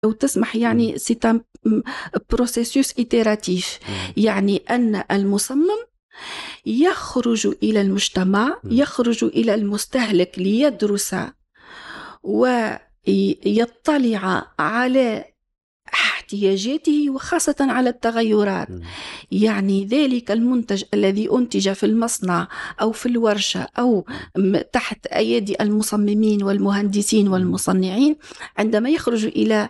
لو تسمح يعني سي ان بروسيسوس إيتيراتيف، يعني أن المصمم يخرج إلى المجتمع، يخرج إلى المستهلك ليدرس ويطلع على احتياجاته وخاصة على التغيرات. يعني ذلك المنتج الذي أنتج في المصنع أو في الورشة أو تحت أيدي المصممين والمهندسين والمصنعين، عندما يخرج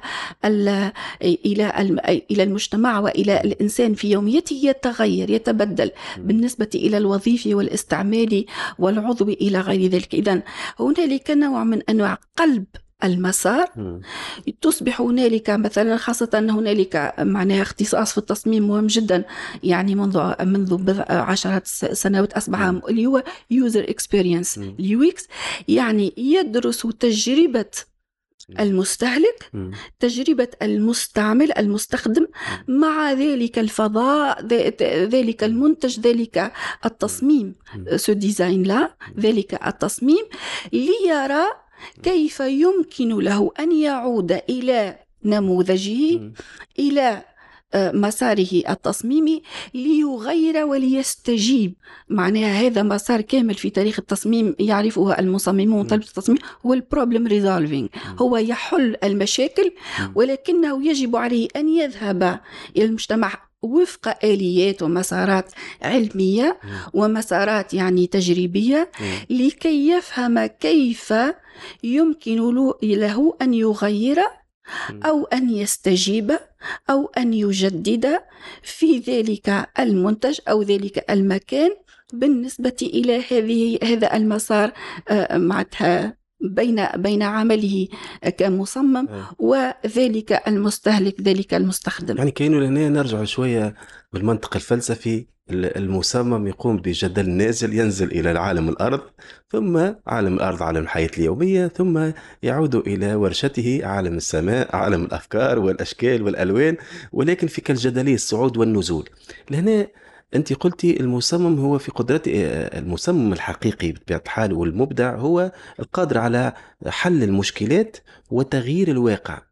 إلى المجتمع وإلى الإنسان في يوميته يتغير، يتبدل بالنسبة إلى الوظيفي والاستعمالي والعضوي إلى غير ذلك. إذن هنالك نوع من أنواع قلب المسار. تصبح هنالك مثلا، خاصة أن هنالك معناها اختصاص في التصميم مهم جدا، يعني منذ 10 سنوات أصبح اللي هو user experience UX، يعني يدرس تجربة المستهلك، تجربة المستعمل المستخدم مع ذلك الفضاء، ذلك المنتج، ذلك التصميم، سو ديزاين لا، ذلك التصميم، ليرى كيف يمكن له أن يعود إلى نموذجه، إلى مساره التصميمي، ليغير وليستجيب. معناها هذا مسار كامل في تاريخ التصميم يعرفه المصممون. طلبة التصميم هو البروبلم ريزولفينج، هو يحل المشاكل، ولكنه يجب عليه أن يذهب إلى المجتمع وفق آليات ومسارات علمية ومسارات يعني تجريبية، لكي يفهم كيف يمكن له أن يغير أو أن يستجيب أو أن يجدد في ذلك المنتج أو ذلك المكان بالنسبة إلى هذا المسار معناتها بين عمله كمصمم وذلك المستهلك، ذلك المستخدم. يعني كأنه لهنا نرجع شوية بالمنطق الفلسفي، المصمم يقوم بجدل نازل، ينزل إلى العالم الأرض، ثم عالم الأرض عالم الحياة اليومية، ثم يعود إلى ورشته عالم السماء، عالم الأفكار والأشكال والألوان، ولكن في كالجدلية الصعود والنزول. لهنا أنت قلتي المصمم هو في قدرته، المصمم الحقيقي بطبيعة الحال والمبدع هو القادر على حل المشكلات وتغيير الواقع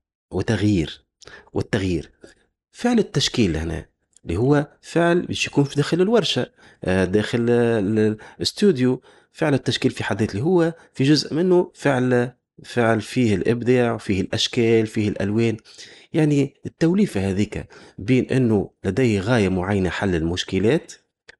والتغيير. فعل التشكيل هنا اللي هو فعل باش يكون في داخل الورشة، داخل الاستوديو، فعل التشكيل في حد ذاته هو في جزء منه فعل فيه الإبداع، فيه الأشكال، فيه الألوان. يعني التوليفة هذيك بين أنه لديه غاية معينة حل المشكلات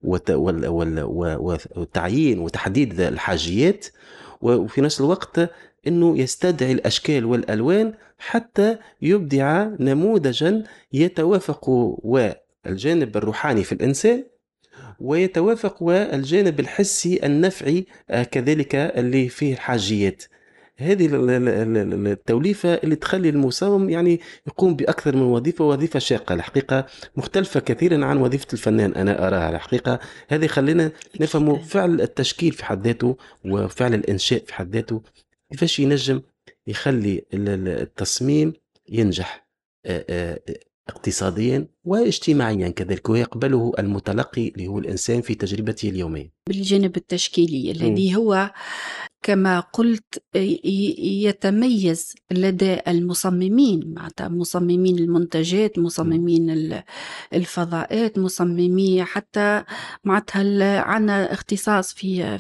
والتعيين وتحديد الحاجيات، وفي نفس الوقت أنه يستدعي الأشكال والألوان حتى يبدع نموذجا يتوافق والجانب الروحاني في الإنسان ويتوافق والجانب الحسي النفعي كذلك اللي فيه الحاجيات. هذه التوليفة اللي تخلي المصمم يعني يقوم بأكثر من وظيفة شاقة الحقيقة، مختلفة كثيرا عن وظيفة الفنان أنا أراها الحقيقة. هذه خلينا نفهم فعل التشكيل في حد ذاته وفعل الإنشاء في حد ذاته، كيفاش ينجم يخلي التصميم ينجح اقتصاديا واجتماعيا كذلك، ويقبله المتلقي اللي هو الإنسان في تجربته اليومية. بالجانب التشكيلي الذي هو كما قلت يتميز لدى المصممين، مصممين المنتجات، مصممين الفضاءات، مصممي حتى معناتها عنا اختصاص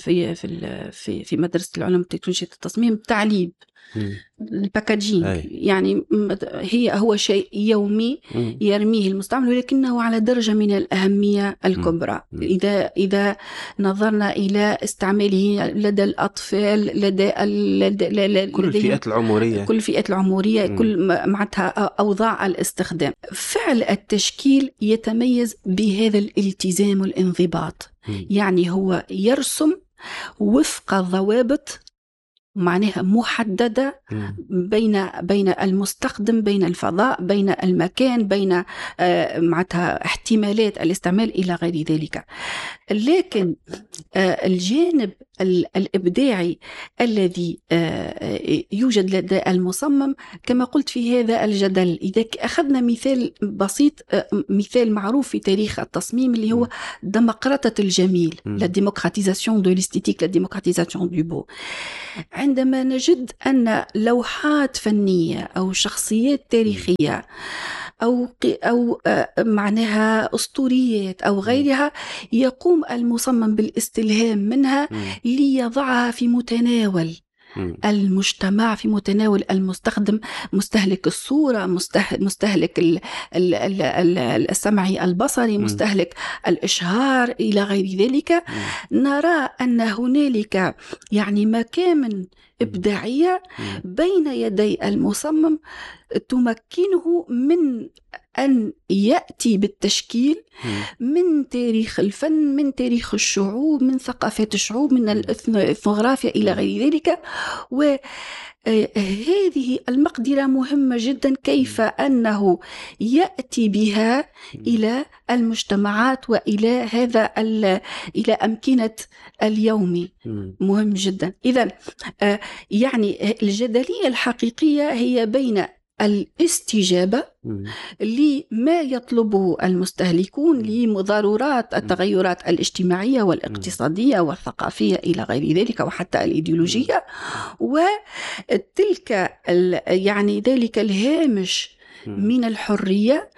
في مدرسة العلوم والتكنولوجيا التصميم التعليب، الباكاجينج. يعني هو شيء يومي يرميه المستعمل، ولكنه على درجة من الأهمية الكبرى إذا نظرنا إلى استعماله لدى الأطفال، لدى كل الفئات العمرية، كل معناتها أوضاع الاستخدام. فعل التشكيل يتميز بهذا الالتزام والانضباط، يعني هو يرسم وفق ضوابط معناها محددة بين المستخدم، بين الفضاء، بين المكان، بين معناتها احتمالات الاستعمال إلى غير ذلك. لكن الجانب الإبداعي الذي يوجد لدى المصمم كما قلت في هذا الجدل، إذا أخذنا مثال بسيط، مثال معروف في تاريخ التصميم اللي هو ديمقراطة الجميل، لا ديموكراتيزاسيون دو ليستيتيك، لا ديموكراتيزاسيون دو بو. عندما نجد أن لوحات فنية أو شخصيات تاريخية أو معناها أسطوريات أو غيرها، يقوم المصمم بالاستلهام منها ليضعها في متناول المجتمع، في متناول المستخدم، مستهلك الصورة، مستهلك السمعي البصري، مستهلك الإشهار إلى غير ذلك. نرى أن هنالك يعني مكامن إبداعية بين يدي المصمم تمكنه من أن يأتي بالتشكيل من تاريخ الفن، من تاريخ الشعوب، من ثقافات الشعوب، من الإثنوغرافيا إلى غير ذلك. وهذه المقدرة مهمة جدا، كيف أنه يأتي بها إلى المجتمعات وإلى إلى أمكنة اليومي، مهم جدا. إذن يعني الجدلية الحقيقية هي بين الاستجابة لما يطلبه المستهلكون لضرورات التغيرات الاجتماعية والاقتصادية والثقافية إلى غير ذلك، وحتى الإيديولوجية، وتلك يعني ذلك الهامش من الحرية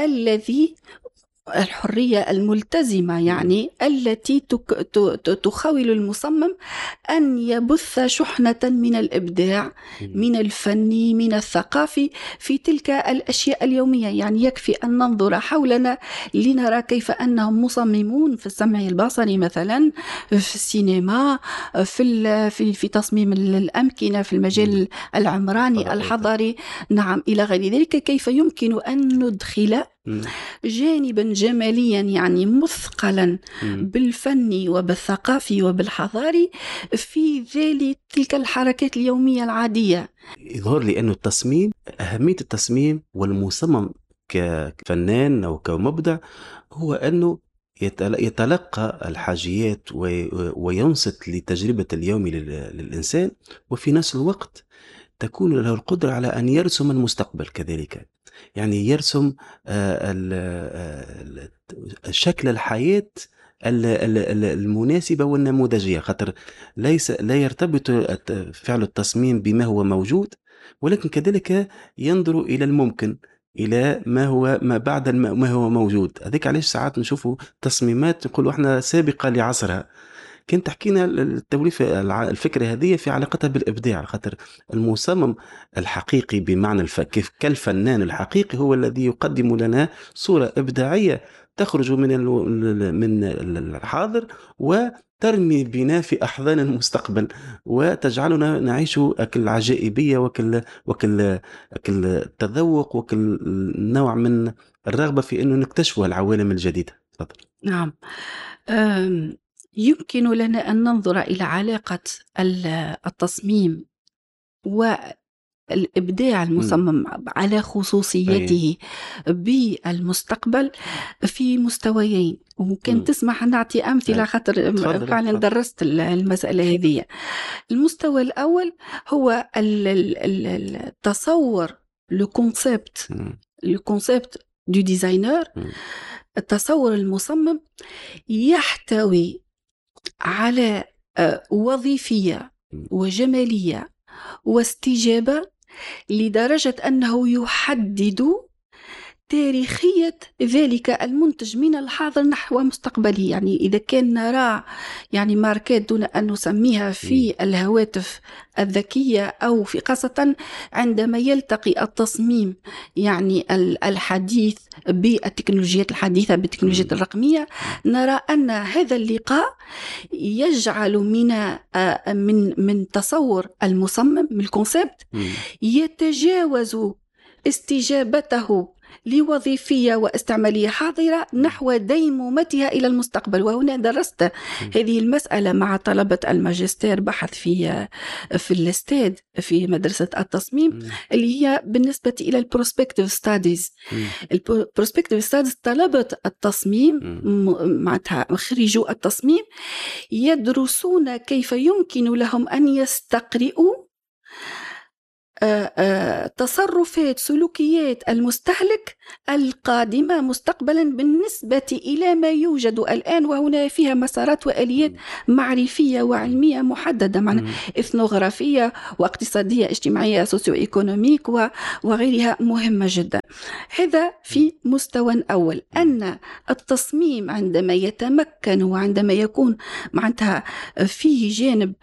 الحرية الملتزمة، يعني التي تخول المصمم أن يبث شحنة من الإبداع، من الفني، من الثقافي في تلك الأشياء اليومية. يعني يكفي أن ننظر حولنا لنرى كيف أنهم مصممون في السمع البصري مثلا، في السينما، في تصميم الأمكنة، في المجال العمراني الحضري، نعم، إلى غير ذلك. كيف يمكن أن ندخل جانبا جماليا يعني مثقلا بالفني وبالثقافي وبالحضاري في تلك الحركات اليومية العادية. يظهر لي أنه التصميم، أهمية التصميم والمصمم كفنان أو كمبدع هو أنه يتلقى الحاجيات وينصت لتجربة اليوم للإنسان، وفي نفس الوقت تكون له القدرة على أن يرسم المستقبل كذلك، يعني يرسم شكل الحياة المناسبة والنموذجية، خاطر لا يرتبط فعل التصميم بما هو موجود، ولكن كذلك ينظر إلى الممكن، إلى ما بعد ما هو موجود. هذيك علاش ساعات نشوفوا تصميمات نقولوا احنا سابقة لعصرها. كنت تحكينا التوليف الفكرة هذه في علاقتها بالإبداع، خاطر المصمم الحقيقي بمعنى كالفنان الحقيقي هو الذي يقدم لنا صورة إبداعية تخرج من الحاضر وترمي بنا في أحضان المستقبل، وتجعلنا نعيش أكل عجائبية وكل التذوق وكل نوع من الرغبة في أنه نكتشف العوالم الجديدة. تفضل. نعم، يمكن لنا أن ننظر إلى علاقة التصميم والإبداع المصمم على خصوصيته بالمستقبل في مستويين. وممكن تسمح نعطي أمثلة، خاطر فعلا درست المسألة هذه. المستوى الأول هو التصور، الكونسيبت دو ديزاينر، التصور المصمم يحتوي على وظيفية وجمالية واستجابة لدرجة أنه يحدد تاريخية ذلك المنتج من الحاضر نحو مستقبله. يعني إذا كان نرى يعني ماركات دون أن نسميها في الهواتف الذكية، أو في خاصة عندما يلتقي التصميم يعني الحديث بالتكنولوجيات الحديثة، بالتكنولوجيات الرقمية، نرى أن هذا اللقاء يجعل من تصور المصمم، من الكونسيبت، يتجاوز استجابته لوظيفية واستعمالية حاضرة نحو ديمومتها إلى المستقبل. وهنا درست هذه المسألة مع طلبة الماجستير بحث في الاستاد في مدرسة التصميم، اللي هي بالنسبة إلى البروسبكتيف ستاديز. البروسبكتيف ستاديز طلبة التصميم معناتها خريجو التصميم يدرسون كيف يمكن لهم أن يستقرئوا تصرفات سلوكيات المستهلك القادمة مستقبلا بالنسبة إلى ما يوجد الآن، وهنا فيها مسارات وآليات معرفية وعلمية محددة، معنى إثنوغرافية واقتصادية اجتماعية سوسيو إيكونوميك وغيرها مهمة جدا. هذا في مستوى أول، أن التصميم عندما يتمكن وعندما يكون معناتها فيه جانب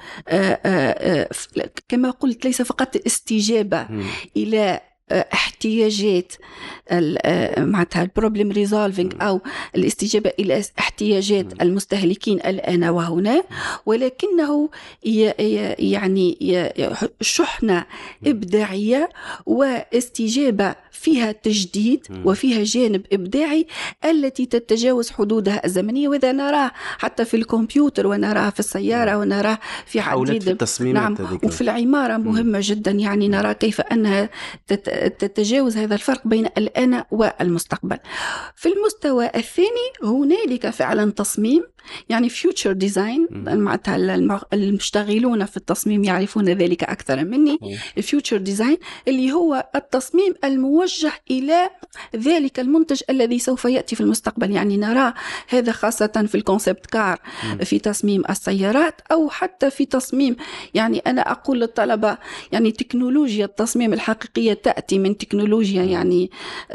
كما قلت ليس فقط استجابة إلى احتياجات معناتها البروبلم ريزولفينج أو الاستجابة إلى احتياجات المستهلكين الآن وهنا، ولكنه يعني شحنة إبداعية واستجابة فيها تجديد وفيها جانب إبداعي التي تتجاوز حدودها الزمنية، وإذا نراه حتى في الكمبيوتر ونراه في السيارة ونراه في عديد التصميمات. نعم، وفي العمارة مهمة جدا، يعني نرى كيف أنها تتجاوز هذا الفرق بين الآن والمستقبل. في المستوى الثاني هنالك فعلا تصميم، يعني future design، معناتها المشتغلون في التصميم يعرفون ذلك أكثر مني. future design اللي هو التصميم الموجه إلى ذلك المنتج الذي سوف يأتي في المستقبل، يعني نرى هذا خاصة في الكونسبت كار، في تصميم السيارات، أو حتى في تصميم، يعني أنا أقول للطلبة يعني تكنولوجيا التصميم الحقيقية تأتي من تكنولوجيا يعني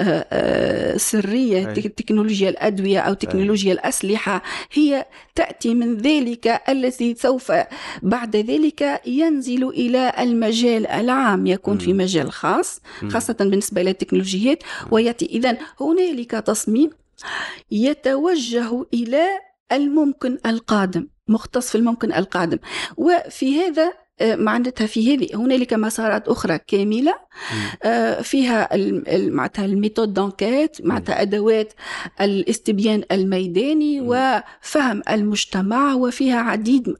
سرية، تكنولوجيا الأدوية أو تكنولوجيا الأسلحة، هي تأتي من ذلك الذي سوف بعد ذلك ينزل إلى المجال العام، يكون في مجال خاص خاصة بالنسبة إلى التكنولوجيات ويأتي. إذن هنالك تصميم يتوجه إلى الممكن القادم، مختص في الممكن القادم، وفي هذا معناتها في هذه هنالك مسارات أخرى كاملة فيها معناتها الميثود دانكيت، معناتها أدوات الاستبيان الميداني وفهم المجتمع، وفيها عديد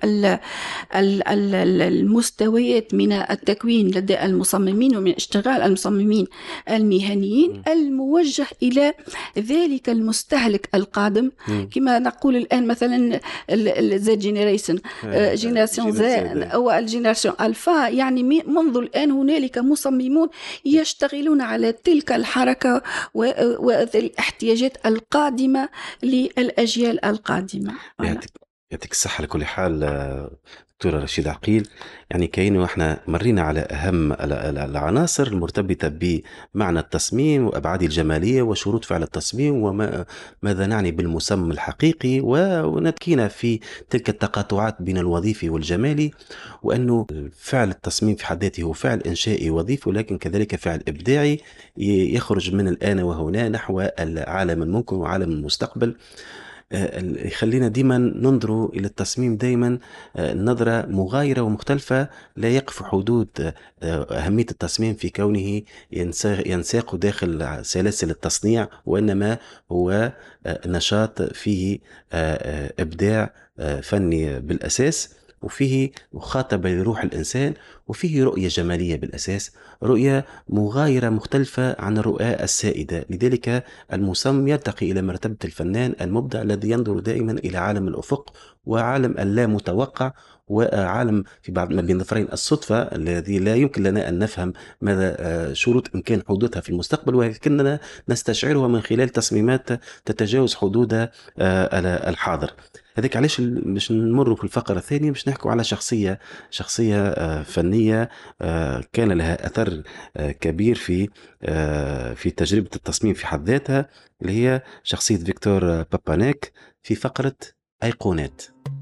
المستويات من التكوين لدى المصممين ومن اشتغال المصممين المهنيين الموجه إلى ذلك المستهلك القادم. كما نقول الآن مثلا الزد جينيريشن، جينيراسيون زد أو الجينيراسيون ألفا، يعني منذ الآن هنالك مصممون يشتغلون على تلك الحركة والاحتياجات القادمة للأجيال القادمة. يعطيك الصحة. لكل حال دكتورة رشيدة عقيل، يعني كأنه احنا مرينا على أهم العناصر المرتبطة بمعنى التصميم وأبعاده الجمالية وشروط فعل التصميم وماذا نعني بالمسمى الحقيقي، ونتكينا في تلك التقاطعات بين الوظيفي والجمالي، وأنه فعل التصميم في حد ذاته هو فعل إنشائي وظيفي، ولكن كذلك فعل إبداعي يخرج من الآن وهنا نحو العالم الممكن وعالم المستقبل. يخلينا ديما ننظر إلى التصميم ديما نظرة مغايرة ومختلفة، لا يقف حدود أهمية التصميم في كونه ينساق داخل سلاسل التصنيع، وإنما هو نشاط فيه إبداع فني بالأساس، وفيه مخاطبة لروح الإنسان، وفيه رؤية جمالية بالأساس، رؤية مغايرة مختلفة عن الرؤى السائدة. لذلك المصمم يرتقي إلى مرتبة الفنان المبدع الذي ينظر دائما إلى عالم الأفق وعالم اللا متوقع، وعالم في بعض ما بين ظفرين الصدفة الذي لا يمكن لنا أن نفهم ماذا شروط إمكان حدوثها في المستقبل، ولكننا نستشعرها من خلال تصميمات تتجاوز حدود الحاضر. هذيك علاش باش نمر في الفقرة الثانية باش نحكوا على شخصية فنية كان لها أثر كبير في تجربة التصميم في حد ذاتها، اللي هي شخصية فيكتور بابانيك، في فقرة أيقونات.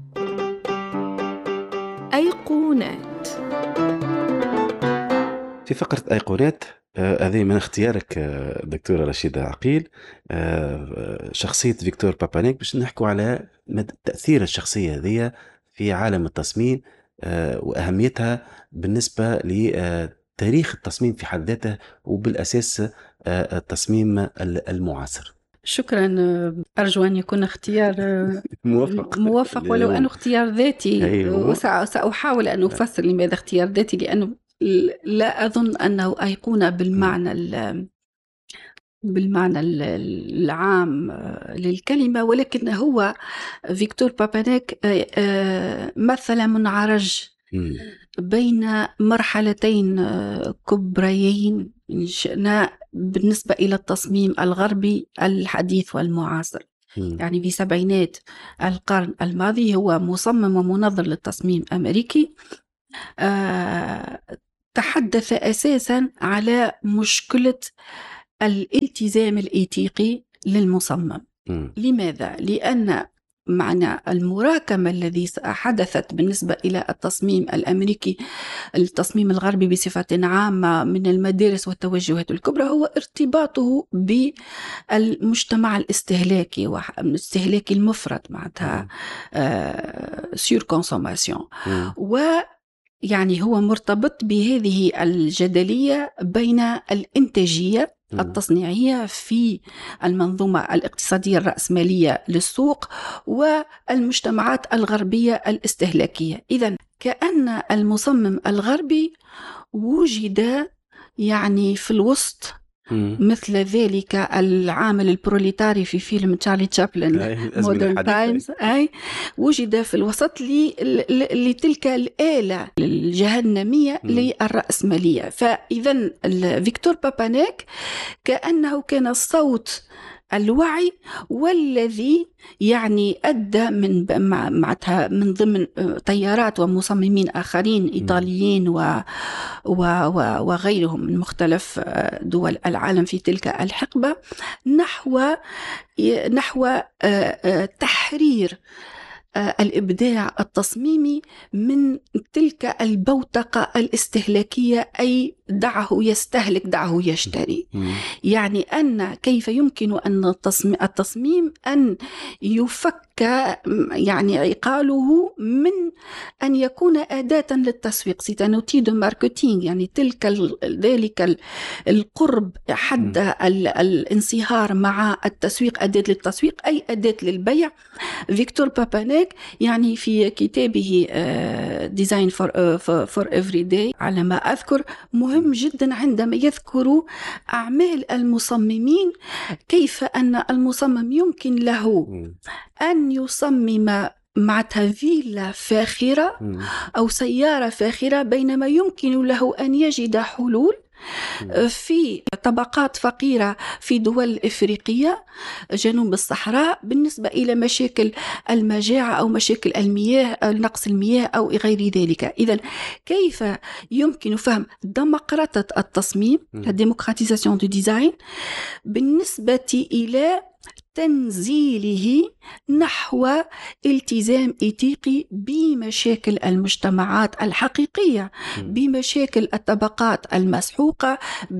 في فقرة أيقونات هذه من اختيارك دكتورة رشيدة عقيل، شخصية فيكتور بابانيك، باش نحكوا على تأثير الشخصية هذه في عالم التصميم وأهميتها بالنسبة لتاريخ التصميم في حد ذاته، وبالأساس التصميم المعاصر. شكرا، أرجو أن يكون اختيار موفق ولو أنه اختيار ذاتي. سأحاول أن أفسر لماذا اختيار ذاتي، لأنه لا أظن أنه أيقونة بالمعنى العام للكلمة، ولكن هو فيكتور بابانيك مثل منعرج بين مرحلتين كبريين بالنسبة إلى التصميم الغربي الحديث والمعاصر. يعني في سبعينات القرن الماضي هو مصمم ومنظر للتصميم أمريكي تحدث أساسا على مشكلة الالتزام الإيثيقي للمصمم. لماذا؟ لأن معنى المراكمة الذي حدثت بالنسبة إلى التصميم الأمريكي، التصميم الغربي بصفة عامة، من المدارس والتوجهات الكبرى، هو ارتباطه بالمجتمع الاستهلاكي والاستهلاكي المفرط، معناتها سير كونسوماسيون، ويعني هو مرتبط بهذه الجدلية بين الإنتاجية التصنيعية في المنظومة الاقتصادية الرأسمالية للسوق والمجتمعات الغربية الاستهلاكية. إذن كأن المصمم الغربي وجد يعني في الوسط، مثل ذلك العامل البروليتاري في فيلم تشارلي تشابلن مودرن تايمز، وجد في الوسط لتلك الآلة الجهنمية للرأسمالية. فإذا فيكتور بابانيك كأنه كان الصوت الوعي والذي يعني أدى من ضمن طيارات ومصممين آخرين إيطاليين وغيرهم من مختلف دول العالم في تلك الحقبة نحو تحرير الإبداع التصميمي من تلك البوتقة الاستهلاكية، أي دعه يستهلك دعه يشتري. يعني أن كيف يمكن أن التصميم أن يفك يعني عقاله من أن يكون أداة للتسويق، سيتانوتي دو ماركتينغ، يعني ذلك القرب حد الانصهار مع التسويق، أداة للتسويق أي أداة للبيع. فيكتور بابانيك يعني في كتابه ديزاين فور إفري داي على ما أذكر مهم جدا عندما يذكر أعمال المصممين، كيف أن المصمم يمكن له أن يصمم معها فيلا فاخرة أو سيارة فاخرة، بينما يمكن له أن يجد حلول في طبقات فقيرة في دول إفريقية جنوب الصحراء بالنسبة إلى مشاكل المجاعة أو مشاكل المياه، نقص المياه أو غير ذلك. إذن كيف يمكن فهم ديمقراطية التصميم، الديمقراطيزاسيون دو ديزاين، بالنسبة إلى تنزيله نحو التزام إيثيقي بمشاكل المجتمعات الحقيقية، بمشاكل الطبقات المسحوقة،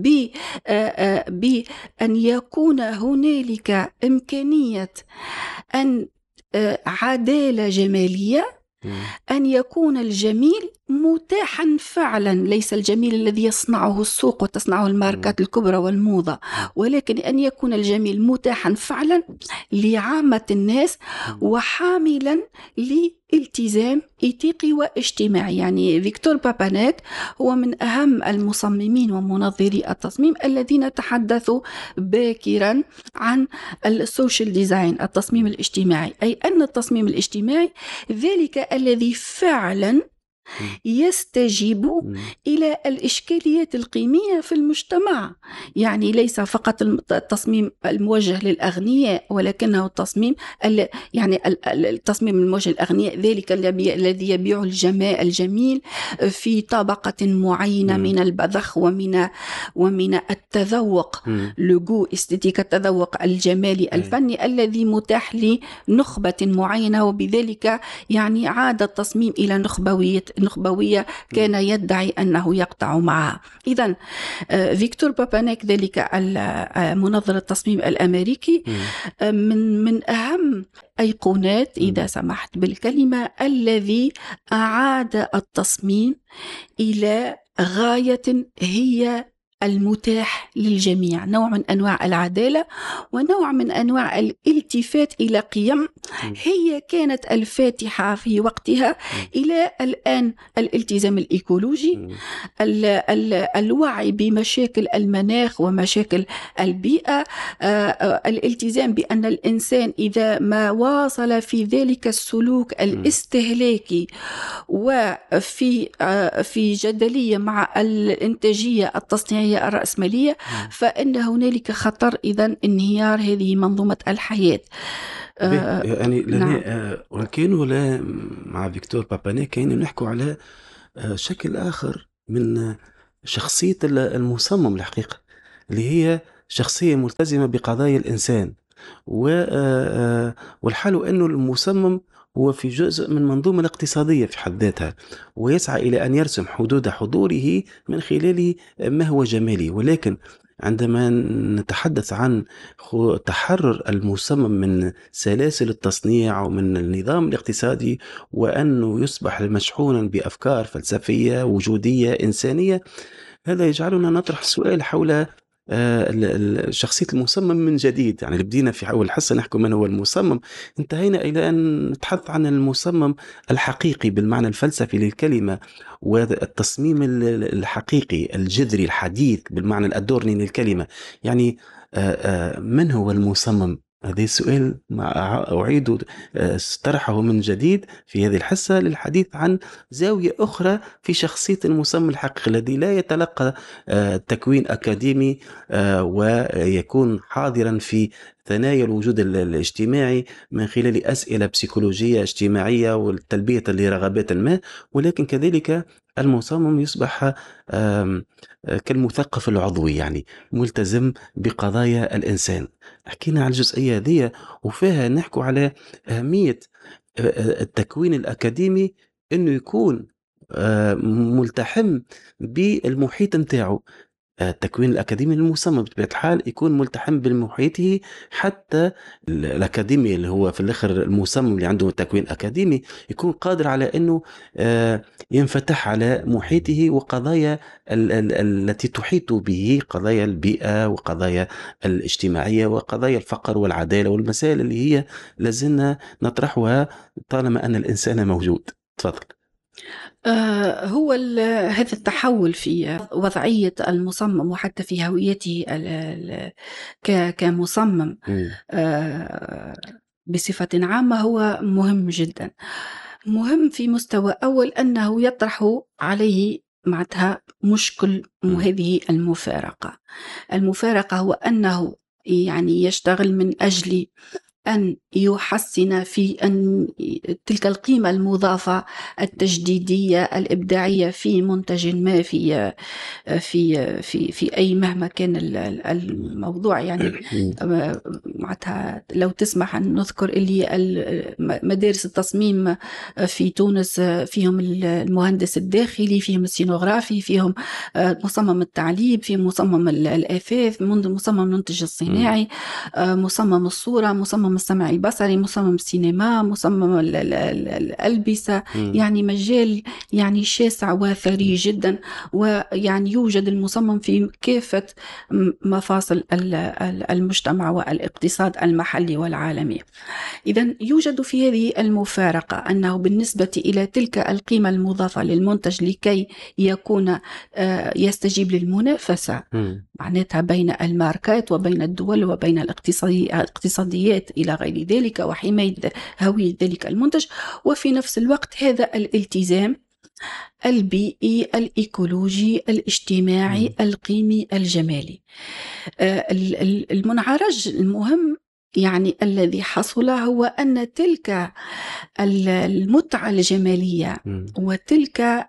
بأن يكون هنالك إمكانية أن عدالة جمالية، أن يكون الجميل متاحا فعلا، ليس الجميل الذي يصنعه السوق وتصنعه الماركات الكبرى والموضة، ولكن أن يكون الجميل متاحا فعلا لعامة الناس وحاملا لالتزام إيثيقي واجتماعي. يعني فيكتور بابانيك هو من أهم المصممين ومنظري التصميم الذين تحدثوا باكرا عن السوشيال ديزاين، التصميم الاجتماعي، أي أن التصميم الاجتماعي ذلك الذي فعلا يستجيب إلى الإشكاليات القيمية في المجتمع. يعني ليس فقط التصميم الموجه للأغنياء، ولكنه التصميم يعني التصميم الموجه للأغنياء ذلك الذي يبيع الجميل في طبقة معينة من البذخ ومن التذوق، لغو استيتيك، التذوق الجمالي الفني الذي متاح لنخبة معينة، وبذلك يعني عاد التصميم إلى نخبوية كان يدعي أنه يقطع معها. إذن فيكتور بابانيك ذلك منظر التصميم الأمريكي من أهم أيقونات، إذا سمحت بالكلمة، الذي أعاد التصميم إلى غاية هي المتاح للجميع، نوع من أنواع العدالة ونوع من أنواع الالتفات إلى قيم هي كانت الفاتحة في وقتها إلى الآن: الالتزام الإيكولوجي، الوعي بمشاكل المناخ ومشاكل البيئة، الالتزام بأن الإنسان إذا ما واصل في ذلك السلوك الاستهلاكي وفي جدلية مع الإنتاجية التصنيعية الرأسمالية فإن هنالك خطر إذن انهيار هذه منظومة الحياة. يعني نعم. وكانوا لا مع فيكتور باباني كانوا نحكوا على شكل آخر من شخصية المصمم الحقيقة، اللي هي شخصية ملتزمة بقضايا الإنسان، والحال أنه المصمم هو في جزء من منظومة الاقتصادية في حد ذاتها، ويسعى إلى أن يرسم حدود حضوره من خلال ما هو جمالي. ولكن عندما نتحدث عن تحرر المصمم من سلاسل التصنيع ومن النظام الاقتصادي، وأنه يصبح مشحونا بأفكار فلسفية وجودية إنسانية، هذا يجعلنا نطرح سؤال حول شخصية المصمم من جديد. يعني بدينا في أول حصة نحكي من هو المصمم، انتهينا إلى أن نتحدث عن المصمم الحقيقي بالمعنى الفلسفي للكلمة، والتصميم الحقيقي الجذري الحديث بالمعنى الأدورني للكلمة. يعني من هو المصمم؟ هذا السؤال أعيد طرحه من جديد في هذه الحصة للحديث عن زاوية أخرى في شخصية المصمم الحقيقي الذي لا يتلقى تكوين أكاديمي ويكون حاضرا في ثنايا الوجود الاجتماعي من خلال أسئلة بسيكولوجية اجتماعية والتلبية لرغبات ما، ولكن كذلك المصمم يصبح كالمثقف العضوي، يعني ملتزم بقضايا الإنسان. حكينا على الجزئية هذه وفيها نحكو على أهمية التكوين الأكاديمي أنه يكون ملتحم بالمحيط متاعه. التكوين الأكاديمي للمصمم بطبيعة الحال يكون ملتحم بمحيطه، حتى الأكاديمي اللي هو في الآخر المصمم اللي عنده تكوين أكاديمي يكون قادر على أنه ينفتح على محيطه وقضايا التي تحيط به، قضايا البيئة وقضايا الاجتماعية وقضايا الفقر والعدالة والمسائل اللي هي لازلنا نطرحها طالما أن الإنسان موجود. تفضل. هو هذا التحول في وضعية المصمم وحتى في هويته كمصمم بصفة عامة هو مهم جدا. مهم في مستوى أول أنه يطرح عليه معناتها مشكل هذه المفارقة هو أنه يعني يشتغل من أجل أن يحسن في أن تلك القيمة المضافة التجديدية الإبداعية في منتج ما في أي مهما كان الموضوع. يعني معناتها لو تسمح أن نذكر اللي مدارس التصميم في تونس فيهم المهندس الداخلي، فيهم السينوغرافي، فيهم مصمم التعليب، فيهم مصمم الأثاث، مصمم المنتج الصناعي، مصمم الصورة، مصمم السمع البصري، مصمم السينما، مصمم الألبسة. يعني مجال يعني شاسع وثري جدا، ويعني يوجد المصمم في كافة مفاصل المجتمع والاقتصاد المحلي والعالمي. إذن يوجد في هذه المفارقة أنه بالنسبة إلى تلك القيمة المضافة للمنتج لكي يكون يستجيب للمنافسة معناتها بين الماركات وبين الدول وبين الاقتصاديات إلى غير ذلك، وحماية هوية ذلك المنتج، وفي نفس الوقت هذا الالتزام البيئي الإيكولوجي الاجتماعي القيمي الجمالي. المنعرج المهم يعني الذي حصل هو أن تلك المتعة الجمالية وتلك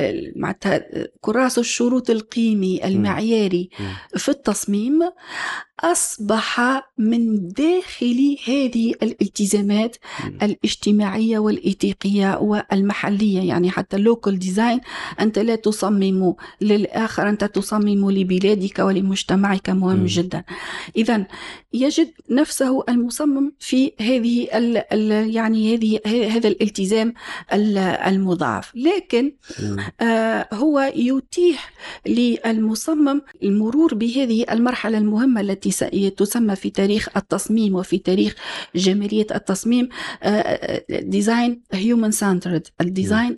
كراس الشروط القيمي المعياري في التصميم أصبح من داخل هذه الالتزامات الاجتماعية والإيثيقية والمحلية. يعني حتى local design، أنت لا تصمم للآخر، أنت تصمم لبلادك ولمجتمعك، مهم جدا. إذن يجد نفسه المصمم في هذه يعني هذا الالتزام المضاعف. لكن هو يتيح للمصمم المرور بهذه المرحلة المهمة التي تسمى في تاريخ التصميم وفي تاريخ جمالية التصميم ديزاين هيومن سنترد، الديزاين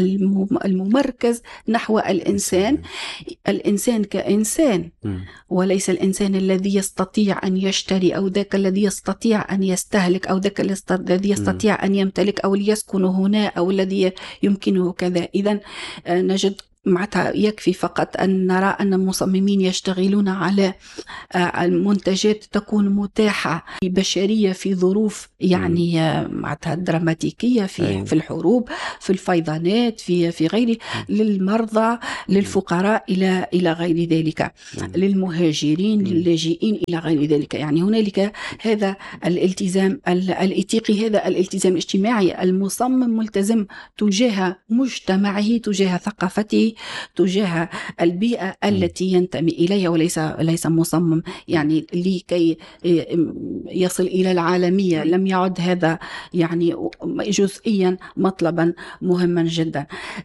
الممركز نحو الإنسان، الإنسان كإنسان، وليس الإنسان الذي يستطيع أن يشتري، أو ذاك الذي يستطيع أن يستهلك، أو ذاك الذي يستطيع أن يمتلك، أو ليسكن هنا، أو الذي يمكنه كذا. إذن نجد معناتها يكفي فقط أن نرى أن المصممين يشتغلون على المنتجات تكون متاحة للبشرية في ظروف يعني معناتها دراماتيكية، في الحروب، في الفيضانات، في غيره، للمرضى، للفقراء، إلى غير ذلك، للمهاجرين، للاجئين، إلى غير ذلك. يعني هنالك هذا الالتزام الإيثيقي، هذا الالتزام الاجتماعي. المصمم ملتزم تجاه مجتمعه، تجاه ثقافته، تجاه البيئة التي ينتمي إليها، وليس مصمم يعني لكي يصل إلى العالمية. لم يعد هذا يعني جزئيا مطلبا مهما جدا.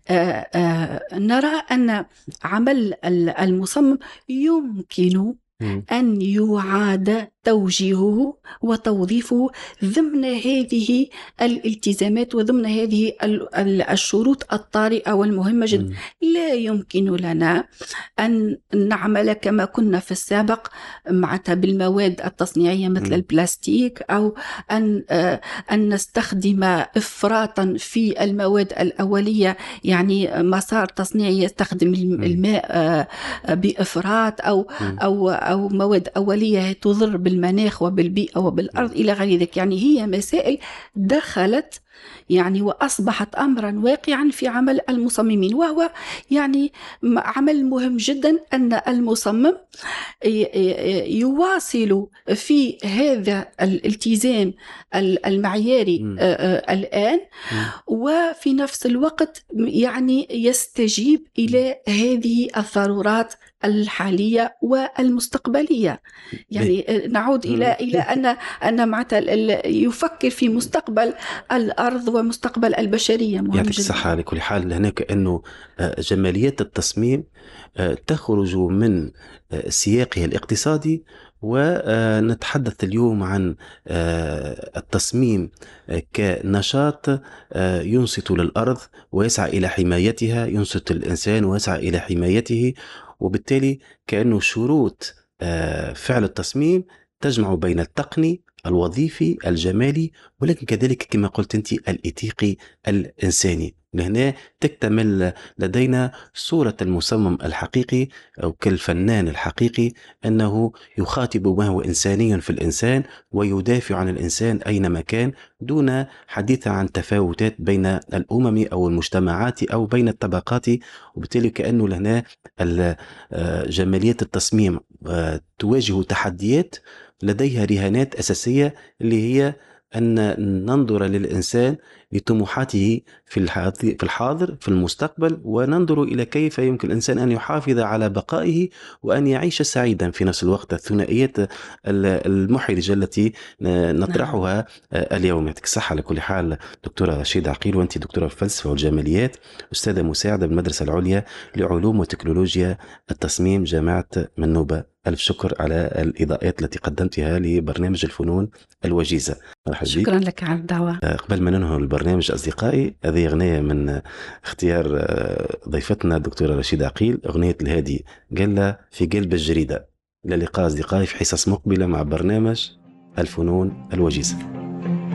نرى أن عمل المصمم يمكن أن يعاد توجيهه وتوظيفه ضمن هذه الالتزامات وضمن هذه الشروط الطارئة والمهمة جدا. لا يمكن لنا أن نعمل كما كنا في السابق معها بالمواد التصنيعية مثل البلاستيك، أو أن نستخدم إفراطا في المواد الأولية، يعني مسار تصنيعي يستخدم الماء بإفراط، أو مواد أولية تضر بالمناخ وبالبيئة وبالأرض إلى غير ذلك. يعني هي مسائل دخلت يعني وأصبحت أمرا واقعا في عمل المصممين، وهو يعني عمل مهم جدا أن المصمم يواصل في هذا الالتزام المعياري الآن، وفي نفس الوقت يعني يستجيب إلى هذه الضرورات الحالية والمستقبلية. يعني نعود إلى أن معناتها يفكر في مستقبل الأرض ومستقبل البشرية. مهم يعطيك جدا. الصحة. على كل حال هناك أنه جماليات التصميم تخرج من سياقه الاقتصادي، ونتحدث اليوم عن التصميم كنشاط ينصت للأرض ويسعى إلى حمايتها، ينصت الإنسان ويسعى إلى حمايته. وبالتالي كأنه شروط فعل التصميم تجمع بين التقني، الوظيفي، الجمالي، ولكن كذلك كما قلت أنت الإيثيقي الإنساني. لهنا تكتمل لدينا صورة المصمم الحقيقي أو كالفنان الحقيقي، أنه يخاطب ما هو إنساني في الإنسان ويدافع عن الإنسان أينما كان، دون حديث عن تفاوتات بين الأمم أو المجتمعات أو بين الطبقات. وبالتالي كأنه لهنا جمالية التصميم تواجه تحديات لديها رهانات أساسية، اللي هي أن ننظر للإنسان لطموحاته في الحاضر في المستقبل، وننظر إلى كيف يمكن الإنسان أن يحافظ على بقائه وأن يعيش سعيدا في نفس الوقت. الثنائيات المحرجة التي نطرحها اليوم. يعطيك الصحة. على كل حال دكتورة رشيدة عقيل، وأنت دكتورة في الفلسفة والجماليات، أستاذة مساعدة بالمدرسة العليا لعلوم وتكنولوجيا التصميم جامعة منوبة. ألف شكر على الإضاءات التي قدمتها لبرنامج الفنون الوجيزة. شكرا لك على الدعوة. قبل ما ننهي البرنامج أصدقائي، هذه أغنية من اختيار ضيفتنا الدكتورة رشيدة عقيل، أغنية الهادي قال في قلب الجريدة. إلى اللقاء أصدقائي في حصص مقبلة مع برنامج الفنون الوجيزة.